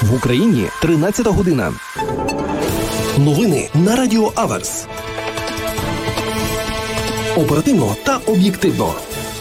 В Україні 13 година. Новини на Радіо Аверс. Оперативно та об'єктивно.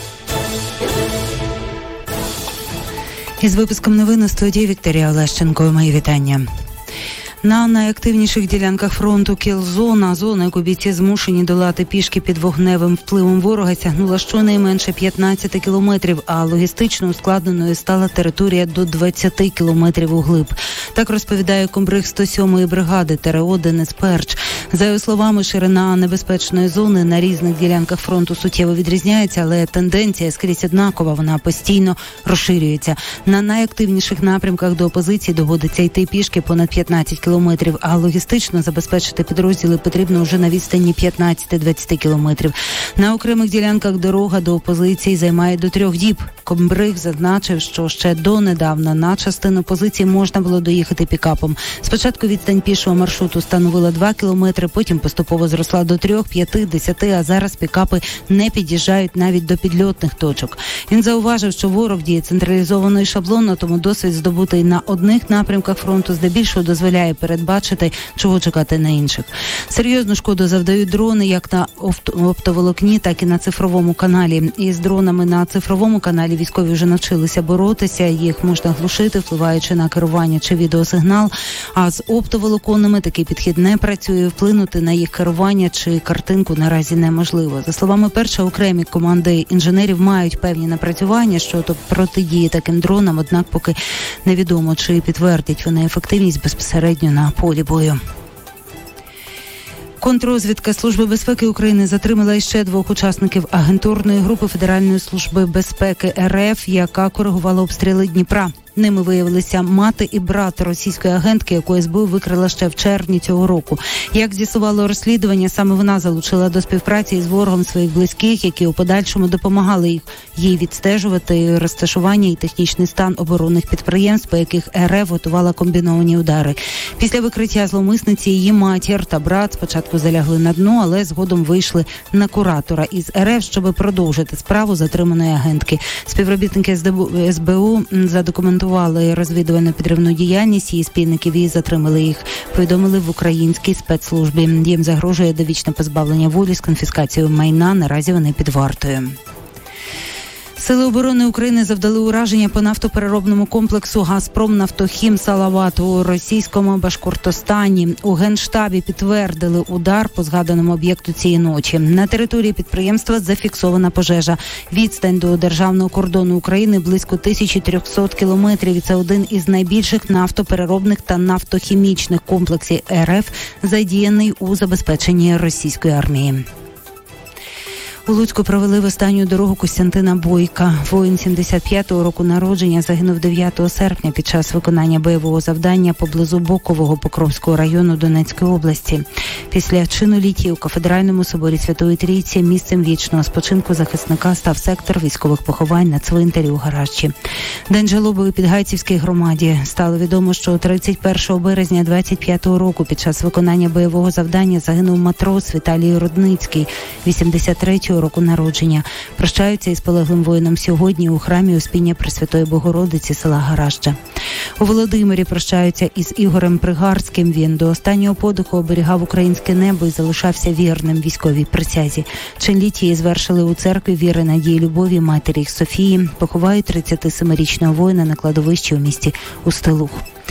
Із випуском новин у студії Вікторія Олещенко. Мої вітання. На найактивніших ділянках фронту Кілзона, зона, яку бійці змушені долати пішки під вогневим впливом ворога, сягнула щонайменше 15 кілометрів, а логістично ускладненою стала територія до 20 кілометрів углиб. Так розповідає комбриг 107-ї бригади ТРО Денис Перч. За його словами, ширина небезпечної зони на різних ділянках фронту суттєво відрізняється, але тенденція скрізь однакова, вона постійно розширюється. На найактивніших напрямках до опозиції доводиться йти пішки понад 15 кілометрів, а логістично забезпечити підрозділи потрібно вже на відстані 15-20 кілометрів. На окремих ділянках дорога до опозиції займає до 3 діб. Комбриг зазначив, що ще донедавна на частину позиції можна було доїхати пікапом. Спочатку відстань пішого маршруту становила 2 кілометри, потім поступово зросла до 3, 5, 10, а зараз пікапи не під'їжджають навіть до підльотних точок. Він зауважив, що ворог діє централізовано і шаблонно, тому досвід здобутий на одних напрямках фронту здебільшого дозволяє передбачити, чого чекати на інших. Серйозну шкоду завдають дрони як на оптоволокні, так і на цифровому каналі. І з дронами на цифровому каналі військові вже навчилися боротися, їх можна глушити, впливаючи на керування чи відеосигнал, а з оптоволоконними такий підхід не працює, вплинути на їх керування чи картинку наразі неможливо. За словами Перша, окремі команди інженерів мають певні напрацювання щодо протидії таким дронам, однак поки невідомо, чи підтвердять вони ефективність безпосередньо на полі бою. Контррозвідка Служби безпеки України затримала іще 2 учасників агентурної групи Федеральної служби безпеки РФ, яка коригувала обстріли Дніпра. Ними виявилися мати і брат російської агентки, яку СБУ викрила ще в червні цього року. Як з'ясувало розслідування, саме вона залучила до співпраці із ворогом своїх близьких, які у подальшому допомагали їй відстежувати розташування і технічний стан оборонних підприємств, по яких РФ готувала комбіновані удари. Після викриття зловмисниці її матір та брат спочатку залягли на дно, але згодом вийшли на куратора із РФ, щоб продовжити справу затриманої агентки. Співробітники СБУ задокументували розвідувальну підривну діяльність, її спільників і затримали їх. Повідомили в українській спецслужбі. Їм загрожує довічне позбавлення волі з конфіскацією майна. Наразі вони під вартою. Сили оборони України завдали ураження по нафтопереробному комплексу «Газпромнафтохім Салават» у російському Башкортостані. У Генштабі підтвердили удар по згаданому об'єкту цієї ночі. На території підприємства зафіксована пожежа. Відстань до державного кордону України близько 1300 кілометрів. І це один із найбільших нафтопереробних та нафтохімічних комплексів РФ, задіяний у забезпеченні російської армії. У Луцьку провели в останню дорогу Костянтина Бойка. Воїн 75-го року народження загинув 9 серпня під час виконання бойового завдання поблизу Бокового Покровського району Донецької області. Після чину літії у Кафедральному соборі Святої Трійці місцем вічного спочинку захисника став сектор військових поховань на цвинтарі у Гаражчі. День жалоби у Підгайцівській громаді. Стало відомо, що 31 березня 25-го року під час виконання бойового завдання загинув матрос Віталій Рудницький, 83-го року народження. Прощаються із полеглим воїном сьогодні у храмі Успіння Пресвятої Богородиці села Гаражджа. У Володимирі прощаються із Ігорем Пригарським. Він до останнього подиху оберігав українське небо і залишався вірним військовій присязі. Чин літії звершили у церкві Віри, Надії, Любові матері Софії. Поховають 37-річного воїна на кладовищі у місті Устилух.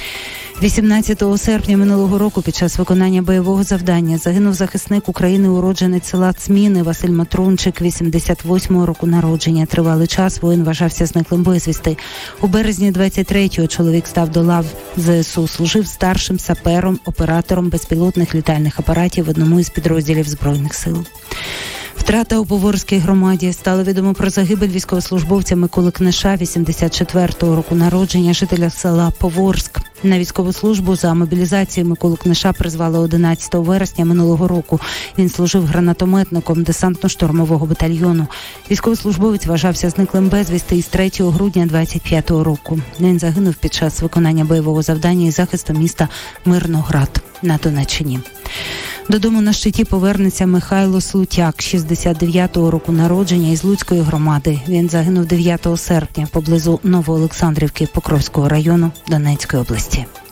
18 серпня минулого року під час виконання бойового завдання загинув захисник України, уродженець села Цміни Василь Матрунчик, 88-го року народження. Тривалий час воїн вважався зниклим безвісти. У березні 23-го чоловік став до лав ЗСУ, служив старшим сапером, оператором безпілотних літальних апаратів в одному із підрозділів Збройних сил. Втрата у Поворській громаді. Стало відомо про загибель військовослужбовця Миколи Книша, 84-го року народження, жителя села Поворськ. На військову службу за мобілізацією Миколу Книша призвали 11 вересня минулого року. Він служив гранатометником десантно-штурмового батальйону. Військовослужбовець вважався зниклим безвісти із 3 грудня 25-го року. Він загинув під час виконання бойового завдання із захисту міста Мирноград на Донеччині. Додому на щиті повернеться Михайло Слутяк, 69-го року народження, із Луцької громади. Він загинув 9 серпня поблизу Новоолександрівки Покровського району Донецької області.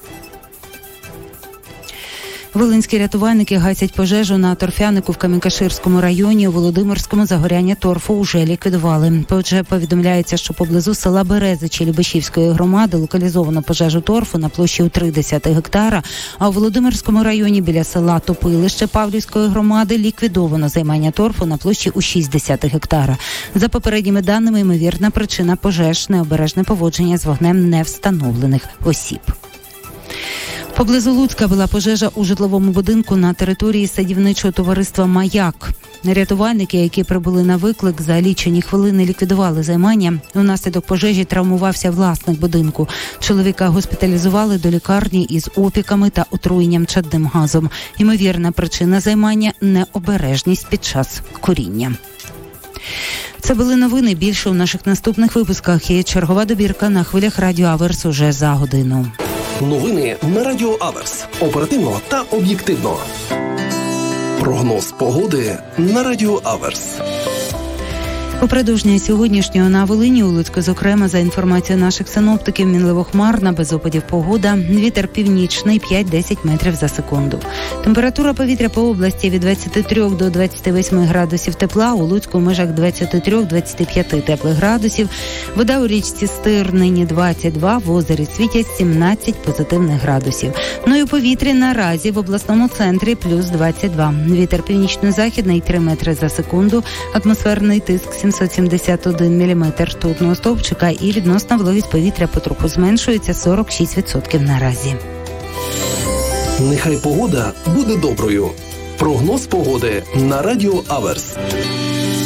Волинські рятувальники гасять пожежу на торфянику в Камінь-Каширському районі. У Володимирському загоряння торфу вже ліквідували. Повідомляється, що поблизу села Березичі Любешівської громади локалізовано пожежу торфу на площі у 0,3 гектара, а у Володимирському районі біля села Топилище Павлівської громади ліквідовано займання торфу на площі у 0,6 гектара. За попередніми даними, ймовірна причина пожеж – необережне поводження з вогнем невстановлених осіб. Поблизу Луцька була пожежа у житловому будинку на території садівничого товариства «Маяк». Рятувальники, які прибули на виклик, за лічені хвилини ліквідували займання. Унаслідок пожежі травмувався власник будинку. Чоловіка госпіталізували до лікарні із опіками та отруєнням чадним газом. Ймовірна причина займання – необережність під час куріння. Це були новини. Більше у наших наступних випусках. Є чергова добірка на хвилях Радіо Аверс уже за годину. Новини на Радіо Аверс. Оперативно та об'єктивно. Прогноз погоди на Радіо Аверс. Упродовж дня сьогоднішнього на Волині, у Луцьку, зокрема, за інформацією наших синоптиків, мінливо-хмарна, без опадів погода, вітер північний 5-10 метрів за секунду. Температура повітря по області від 23 до 28 градусів тепла, у Луцьку в межах 23-25 теплих градусів. Вода у річці Стир нині 22, в озері Світязь 17 позитивних градусів. Ну і у повітрі наразі в обласному центрі плюс 22. Вітер північно-західний 3 метри за секунду, атмосферний тиск 771 мм ртутного стовпчика і відносна вологість повітря потроху зменшується 46% наразі. Нехай погода буде доброю. Прогноз погоди на Радіо Аверс.